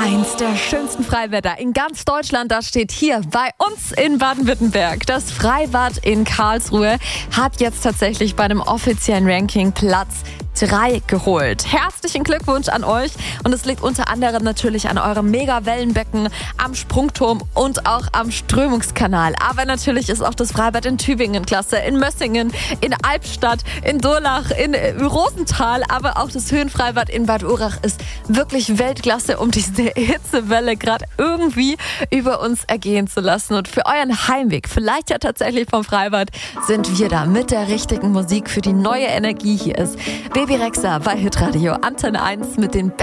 Eins der schönsten Freibäder in ganz Deutschland, das steht hier bei uns in Baden-Württemberg. Das Freibad in Karlsruhe hat jetzt tatsächlich bei einem offiziellen Ranking Platz 3 geholt. Herzlichen Glückwunsch an euch und es liegt unter anderem natürlich an eurem Mega-Wellenbecken, am Sprungturm und auch am Strömungskanal. Aber natürlich ist auch das Freibad in Tübingen klasse, in Mössingen, in Albstadt, in Durlach, in Rosenthal, aber auch das Höhenfreibad in Bad Urach ist wirklich Weltklasse, um diese Hitzewelle gerade irgendwie über uns ergehen zu lassen. Und für euren Heimweg, vielleicht ja tatsächlich vom Freibad, sind wir da mit der richtigen Musik für die neue Energie. Hier ist Baby Rexha bei Hitradio Antenne 1 mit den